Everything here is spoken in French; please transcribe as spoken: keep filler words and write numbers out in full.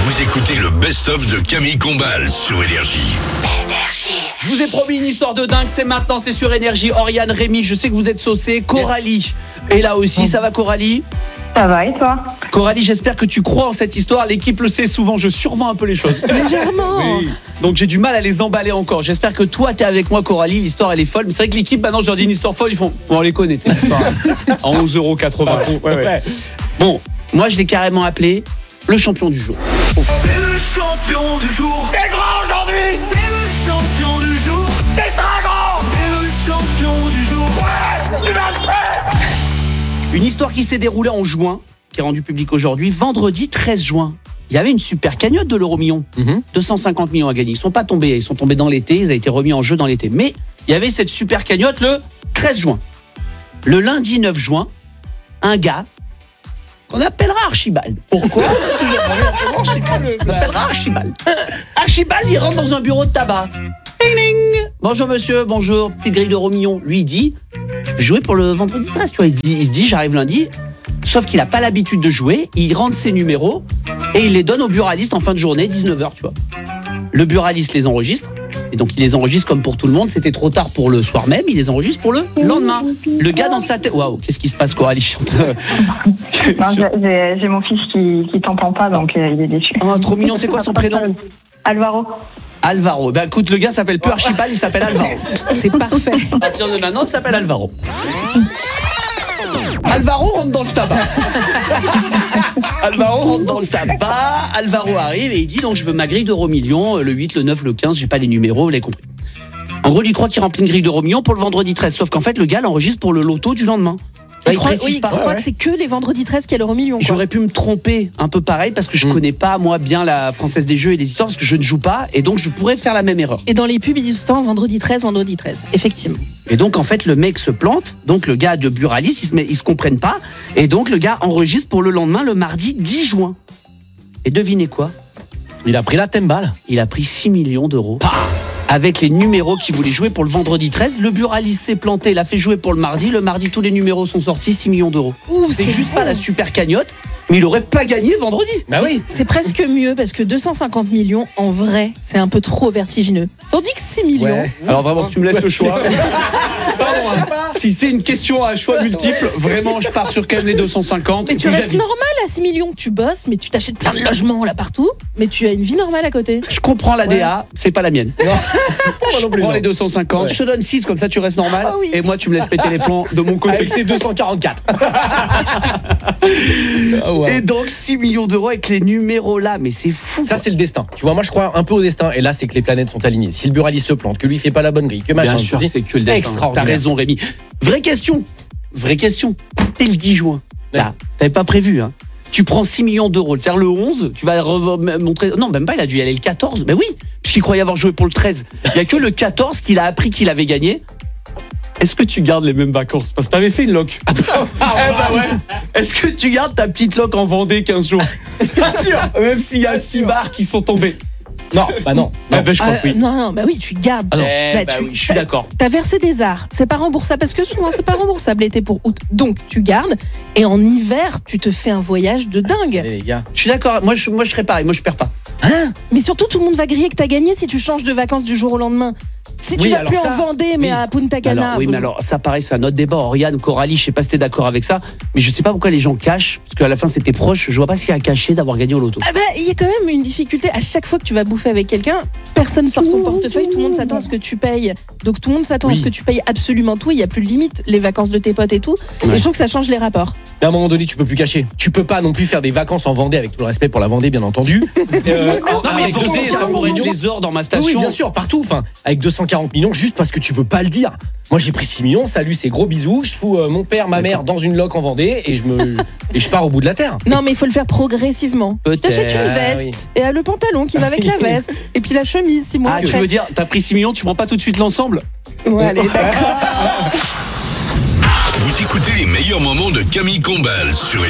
Vous écoutez le best-of de Camille Combal sur Énergie. Je vous ai promis une histoire de dingue, c'est maintenant, c'est sur Énergie. Oriane, Rémi, je sais que vous êtes saucés. Coralie est là aussi, ça va Coralie? Ça va et toi? Coralie, j'espère que tu crois en cette histoire. L'équipe le sait souvent, je survends un peu les choses. Légèrement. Oui. Donc j'ai du mal à les emballer encore. J'espère que toi t'es avec moi Coralie, l'histoire elle est folle. Mais c'est vrai que l'équipe maintenant je leur dis une histoire folle, ils font bon, on les connaît tes histoires. En onze euros quatre-vingts. Ouais, ouais. Bon, moi je l'ai carrément appelé le champion du jour. C'est le champion du jour. T'es grand aujourd'hui. C'est le champion du jour. T'es très grand. C'est le champion du jour. Ouais, tu vas le faire. Une histoire qui s'est déroulée en juin, qui est rendue publique aujourd'hui, vendredi treize juin. Il y avait une super cagnotte de l'euro million. Mm-hmm. deux cent cinquante millions à gagner. Ils sont pas tombés, ils sont tombés dans l'été, ils ont été remis en jeu dans l'été. Mais il y avait cette super cagnotte le treize juin. Le lundi neuf juin, un gars qu'on appellera Archibald. Pourquoi? On l'appellera Archibald. Archibald, il rentre dans un bureau de tabac. Ding ding. Bonjour monsieur, bonjour. Petite grille d'euro million. Lui, il dit, je vais jouer pour le vendredi treize. Tu vois, il se dit, il se dit j'arrive lundi. Sauf qu'il n'a pas l'habitude de jouer. Il rentre ses numéros et il les donne au buraliste en fin de journée, dix-neuf heures, tu vois. Le buraliste les enregistre. Et donc, il les enregistre comme pour tout le monde. C'était trop tard pour le soir même. Il les enregistre pour le lendemain. Le gars dans sa tête... Waouh, qu'est-ce qui se passe, Coralie? Non, j'ai, j'ai mon fils qui, qui t'entend pas, donc euh, il est déçu. Oh, trop mignon. C'est quoi son prénom? Alvaro. Alvaro. Ben écoute, le gars s'appelle plus Archibald, il s'appelle Alvaro. C'est parfait. À partir de maintenant, il s'appelle Alvaro. Alvaro rentre dans le tabac. Alvaro rentre dans le tabac. Alvaro arrive et il dit donc je veux ma grille d'euro million, le huit, le neuf, le quinze, j'ai pas les numéros, vous l'avez compris. En gros, il croit qu'il remplit une grille d'euro million pour le vendredi treize, sauf qu'en fait, le gars l'enregistre pour le loto du lendemain. Il croit, oui, il croit ouais, que c'est que les vendredis treize qu'il y a l'euro million. J'aurais pu me tromper un peu pareil parce que je mmh. connais pas moi bien la Française des Jeux et des histoires parce que je ne joue pas et donc je pourrais faire la même erreur. Et dans les pubs ils disent tout le temps vendredi treize, vendredi treize, effectivement. Et donc en fait le mec se plante, donc le gars de Buralis ils se, met, ils se comprennent pas et donc le gars enregistre pour le lendemain le mardi dix juin. Et devinez quoi? Il a pris la tembale. Il a pris six millions d'euros. Pah avec les numéros qu'il voulait jouer pour le vendredi treize. Le Buralis s'est planté, il a fait jouer pour le mardi. Le mardi, tous les numéros sont sortis, six millions d'euros. Ouf, c'est, c'est juste pas la super cagnotte, mais il aurait pas gagné vendredi. Bah oui. C'est presque mieux parce que deux cent cinquante millions, en vrai, c'est un peu trop vertigineux. Tandis que six millions... Ouais. Alors vraiment, si tu me laisses le choix... Pardon, hein. Si c'est une question à choix multiple, vraiment, je pars sur quand même les deux cent cinquante. Mais tu restes normal à six millions, tu bosses, mais tu t'achètes plein de logements là partout, mais tu as une vie normale à côté. Je comprends la ouais. D A, c'est pas la mienne. Non. Je prends plus, les deux cent cinquante, ouais. Je te donne six, comme ça tu restes normal, oh oui. Et moi tu me laisses péter les plans de mon côté. Avec ces deux cent quarante-quatre. Oh, wow. Et donc six millions d'euros avec les numéros là, mais c'est fou. Ça quoi. C'est le destin. Tu vois, moi je crois un peu au destin, et là c'est que les planètes sont alignées. Si le Buralis se plante, que lui fait pas la bonne grille, que machin, bien sûr, c'est que le destin. Extraordinaire. T'as raison Rémi. Vraie question, vraie question. T'es le dix juin. Ouais. Là, t'avais pas prévu, hein. Tu prends six millions d'euros, c'est-à-dire le onze, tu vas montrer... Non, même pas, il a dû y aller le quatorze. Mais oui, puisqu'il croyait avoir joué pour le treize. Il n'y a que le quatorze qu'il a appris qu'il avait gagné. Est-ce que tu gardes les mêmes vacances? Parce que t'avais fait une loc. Ah bah, ah bah ouais. Est-ce que tu gardes ta petite loc en Vendée quinze jours? Bien sûr. Même s'il y a six bars qui sont tombés. Non, bah non. non. Ah bah je crois euh, que oui. Non, non, bah oui, tu gardes. Ah eh bah, bah tu, oui, je suis d'accord. T'as versé des arts, c'est pas remboursable parce que souvent c'est pas remboursable l'été pour août. Donc tu gardes et en hiver tu te fais un voyage de dingue. Allez, les gars. Je suis d'accord. Moi je, moi je serais pareil. Moi je perds pas. Hein? Mais surtout tout le monde va griller que t'as gagné si tu changes de vacances du jour au lendemain. Si tu oui, vas plus ça, en Vendée, mais oui. à Punta Cana. Alors, oui, mais alors ça pareil, c'est un autre débat. Oriane, Coralie, je sais pas si t'es d'accord avec ça, mais je sais pas pourquoi les gens cachent, parce qu'à la fin c'était proche. Je vois pas ce qu'il y a à cacher d'avoir gagné au loto. Ah bah, il y a quand même une difficulté. À chaque fois que tu vas bouffer avec quelqu'un, personne sort son portefeuille, tout le monde s'attend à ce que tu payes. Donc tout le monde s'attend oui. à ce que tu payes absolument tout. Il y a plus de limite, les vacances de tes potes et tout. Ouais. Et je trouve que ça change les rapports. Mais à un moment donné, tu peux plus cacher. Tu peux pas non plus faire des vacances en Vendée, avec tout le respect pour la Vendée, bien entendu. euh, non mais Vendée, ça pourrait être les ors dans ma station. Oui, bien sûr, partout. Enfin, avec deux cent quarante millions, juste parce que tu veux pas le dire. Moi j'ai pris six millions, salut, c'est gros bisous, je fous euh, mon père, ma mère dans une loc en Vendée et je me et je pars au bout de la terre. Non mais il faut le faire progressivement. Peut-être. T'achètes une veste ah, oui. et le pantalon qui va avec la veste et puis la chemise six mois ah, après. Tu veux dire, t'as pris six millions, tu prends pas tout de suite l'ensemble? Ouais, allez, d'accord. Vous écoutez les meilleurs moments de Camille Combal sur